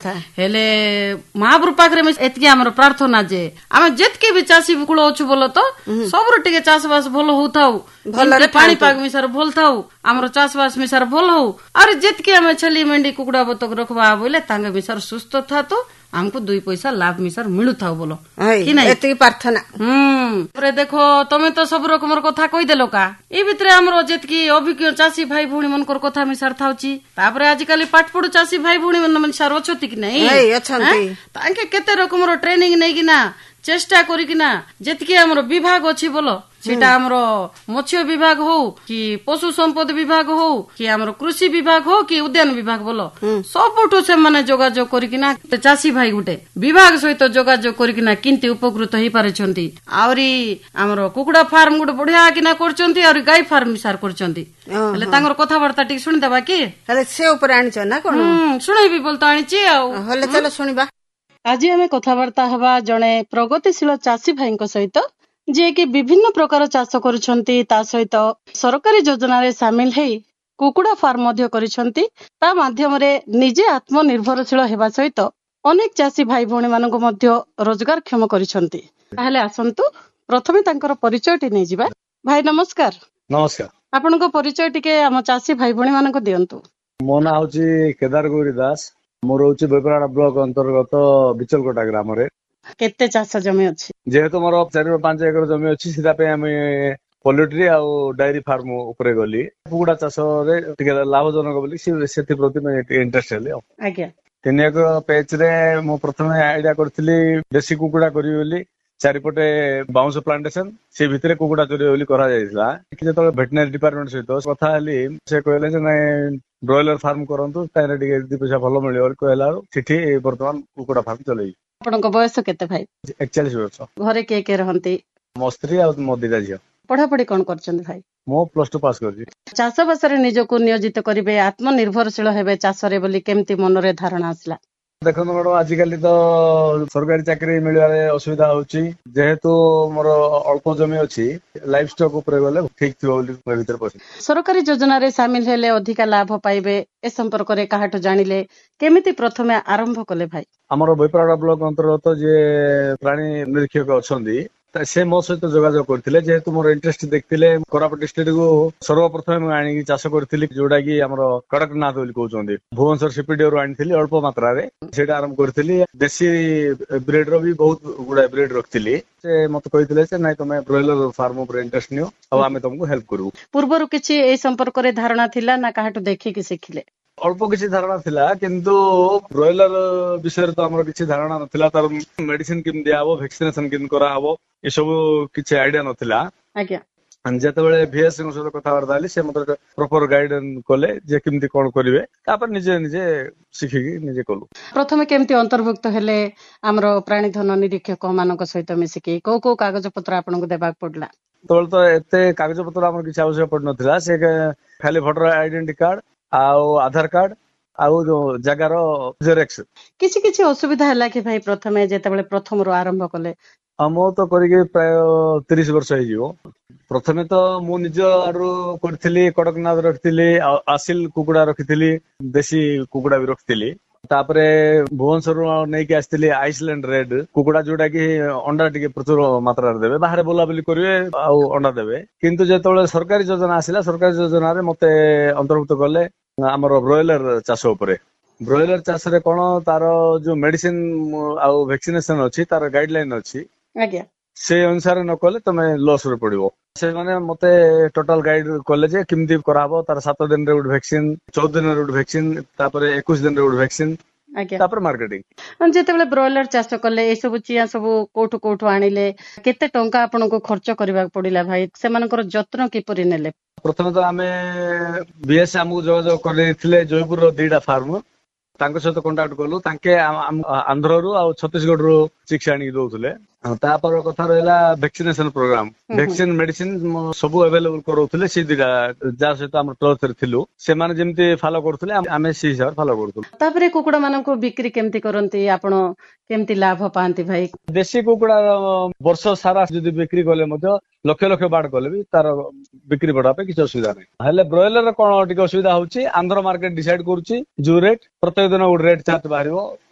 हेले महाप्रभु पाखरे एतकी हमर प्रार्थना जे आमे जेतके भी चासी कुल अछु बोलो तो सबरो टिके चासबास भलो होताउ भलरे पानी पाग मिसार भल थाउ हमर चासबास मिसार भल हो और जेतके आमे छली मंडी कुकुडा बतक रखबा बोले तांगे मिसार सुस्त था तो हमको 2 पैसा लाभ मिसार मिलु थाउ बोलो कि नै एतकी प्रार्थना रे देखो तमे तो सब रकमर कथा कहि देलो का ए भितरे हमरो जेतकी अभिज्ञ चासी भाई भौणी मनकर कथा मिसार थाउची तापरे आज काली पाठपड़ चासी भाई भौणी मन मिसार अछती कि नै तांके केते रकमर ट्रेनिंग नै कि ना चेष्टा करी कि ना जेतकी हमरो विभाग अछि बोलो सेटा हमरो मत्स्य विभाग हो कि पशु संपद विभाग हो कि हमरो कृषि विभाग हो कि उद्यान विभाग बोलो सबठो से माने जोगाजोग करी कि ना चासी भाई गुटे विभाग सहित जोगाजोग करी कि ना किंती उपकृत होई पारछंती आउरी हमरो कुकुडा फार्म गुटे बढ़िया कि ना करछंती और गाय फार्म मिसार करछंती हले तांगर कथा वार्ता टिक सुनि देबा कि हले से ऊपर आनी छ ना कोन सुनैबी बोलतो आनी छी आ हले चलो सुनिबा आज हमें कथबार्ता हवा जड़े प्रगतिशील चासी भाई सहित जे कि विभिन्न प्रकार चाष करुछंती ता सहित सरकारी योजना रे शामिल है कुकुडा फार्म मध्य करिछंती ता माध्यम रे निजे आत्मनिर्भरशील हेबा सहित अनेक चासी भाई भौणी मानको मध्य रोजगार क्षम करिछंती ताहले आसंतु प्रथमे तांकर परिचय टी नै जिबा भाई नमस्कार नमस्कार आपनको परिचय टिके हम चासी भाई भौणी मानको दियंतु मो ना होची केदार गौरी दास मोर होची बेपराडा ब्लॉक अंतर्गत बिचलकोटा ग्राम रे केते चाष जमी अछि जेहेतु मोर 4-5 एकर जमी अछि सीधा पे हम पोल्ट्री आ डायरी फार्म ऊपर गली कुकुडा चाष रे टिके लाभजनक बोली सेति प्रति मैं इंटरेस्ट हेले आज्ञा 3 एकर पेज रे मो प्रथमे आइडिया करथिली देसी कुकुडा करी बोली चारिपटे बाउंस प्लांटेशन से भितरे कुकुडा चोरी बोली करा जायतिला कि जेतो वेटनरी डिपार्टमेंट सहित कथा हली से कहले जे नै ब्रॉयलर फार्म करंतु तारे टिके 2 पैसा भलो मिलियो कहला चिठी वर्तमान कुकुडा फार्म चलै आपनको बयस केते भाई 41 वर्ष घरे के रहंती मो स्त्री आ मो दिदा झियो पढ़ापढ़ी कौन करछन भाई मो +2 पास करजी चाष बासरे निजको नियोजित करिवे आत्मनिर्भरशील हेबे चाषरे बोली केमती मनरे धारणा आसला देखो मैडम आजिकली तो सरकारी चाकरी मिलवारे असुविधा होची जेहेतु मोर अल्प जमी अछि लाइफ स्टॉक ऊपर गले ठीक थियो बोली भीतर पसी सरकारी योजना रे शामिल हेले अधिका लाभ पाइबे ए संपर्क रे काहाटो जानिले केमिति प्रथमे आरंभ कले भाई हमर बेपराडा ब्लॉक अंतर्गत जे प्राणी निरीक्षक अछंदी से मो सहित जोगाजोग करथिले जेहेतु मोर इंटरेस्ट देखथिले कोरापुट डिस्ट्रिक्ट को सर्वप्रथम आनी चाष करथिली जोडा की हमर कड़कनाथ बोली कहउचंदी भुवनेश्वर सीपीडी रो आनिथिली अल्प मात्रा रे सेटा आरंभ करथिली देसी ब्रीड रो भी बहुत गुडा ब्रीड रखथिली से मत कहिथिले से नै तमे ब्रॉयलर फार्म ऊपर इंटरेस्ट नियो अब आमे तुमको हेल्प करू पूर्वरु किछि ए संपर्क रे धारणा थिला ना काहाटो देखि कि सिखिले अल्प किसी धारणा थिला किंतु ब्रॉयलर विषय तो हमर किसी धारणा नथिला तार मेडिसिन किम दिया हबो वैक्सीनेशन किम करा हबो ए सब किछि आइडिया नथिला आज्ञा जेतेबेले भीएस सिंह सहित कथबार्ता हली से मत प्रॉपर गाइडेंस कले जे किमती कोन करिवे तापर निजे निजे सिखिकी निजे कलु प्रथमे केमती अंतर्भुक्त हेले हमरो प्राणी धन निरीक्षक मानक सहित मिसिकी को कागज पत्र आपनको देबाक पडला तो एते कागज पत्र हमर किछि आवश्यक पड नथिला से खाली वोटर आइडेंटिटी कार्ड आउ आधार कार्ड आउ जो जगार जेरेक्स किछि असुविधा हला कि भाई प्रथमे जेतेबेले प्रथम रो आरंभ कले मो तो करिके प्राय 30 वर्ष हो जिवो प्रथमे तो मु निज आडू करथिली कड़कनाथ रखथिली आसिल कुकुडा रखिथिली देसी कुकुडा भी रखथिली तापरे भुवनेश्वर नै के आस्थिली आइसलैंड रेड कुकुडा जोडा की अंडा टिके प्रचुर मात्रा रे देबे बाहर बोला बोली करिवे आ अंडा देबे किंतु जेतोले सरकारी योजना आसिला सरकारी योजना रे मते अंतर्भुक्त करले हमर ब्रॉयलर चाष ऊपर ब्रॉयलर चाष रे कोन तार जो मेडिसिन आ वैक्सीनेशन अछि तार गाइडलाइन अछि आज्ञा से अनुसार न कले तमे लॉस रे पड़िबो से माने मते टोटल गाइड कले जे किमती कराबो तार 7 दिन रे वैक्सीन 14 दिन रे वैक्सीन तापर 21 दिन रे वैक्सीन तापर मार्केटिंग जेतेबेले ब्रॉयलर चाष कले ए सब चिया सब कोठो आनिले केते टंका आपनको खर्च करबा पडिला भाई से मानकर जत्न किपरि नेले प्रथम तो आमे बीएस हमु जोगाजोग करथिले जयपुर रो 2टा फार्म तांको सहित कांटेक्ट कलु तांके आंध्र रु आ छत्तीसगढ़ रु चिकित्सा आनी दउथले तापर कथा रहला वैक्सीनेशन प्रोग्राम वैक्सीन मेडिसिन सब अवेलेबल करौथले से दिगा जा सहित हम टच रे थिलु से माने जेमती फॉलो करथले आमे से हिसाब फॉलो करथु तापरे कुकुडा मानको बिक्री केमती करंती आपण केमती लाभ पांती भाई देसी कुकुडा वर्ष सारा जदी बिक्री कले मध्य लक्ष लक्ष बाड़ कले भी तार बिक्री बढ़ा पे किछ असुविधा नै हले ब्रॉयलर कोन टिक असुविधा होची आंध्र मार्केट डिसाइड करूची जो रेट प्रत्येक दिन गुड रेट चार्ट बाहरिबो